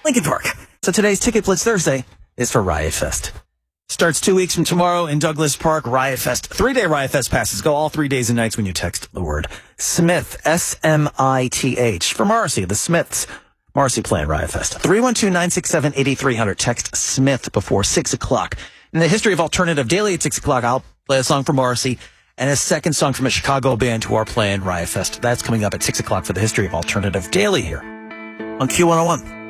Lincoln Park. So today's Ticket Blitz Thursday is for Riot Fest. Starts 2 weeks from tomorrow in Douglas Park. Riot Fest. 3-day Riot Fest passes go all 3 days and nights when you text the word Smith, S-M-I-T-H. For Morrissey, the Smiths. Morrissey playing Riot Fest. 312-967-8300. Text Smith before 6 o'clock. In the history of Alternative Daily at 6 o'clock, I'll play a song from Morrissey and a second song from a Chicago band who are playing Riot Fest. That's coming up at 6 o'clock for the history of Alternative Daily here on Q101.